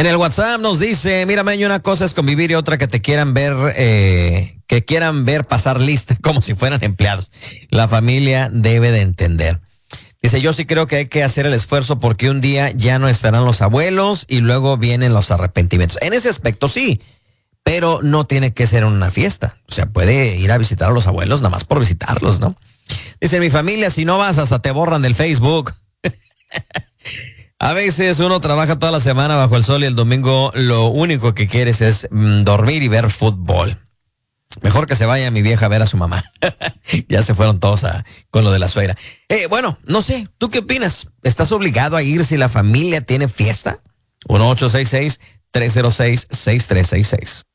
En el WhatsApp nos dice, mira, Meño, una cosa es convivir y otra que quieran ver pasar lista como si fueran empleados. La familia debe de entender. Dice, yo sí creo que hay que hacer el esfuerzo porque un día ya no estarán los abuelos y luego vienen los arrepentimientos. En ese aspecto sí, pero no tiene que ser una fiesta. O sea, puede ir a visitar a los abuelos nada más por visitarlos, ¿no? Dice, mi familia, si no vas hasta te borran del Facebook. A veces uno trabaja toda la semana bajo el sol y el domingo lo único que quieres es dormir y ver fútbol. Mejor que se vaya mi vieja a ver a su mamá. Ya se fueron todos con lo de la suegra. Bueno, no sé, ¿tú qué opinas? ¿Estás obligado a ir si la familia tiene fiesta? 1-866-306-6366.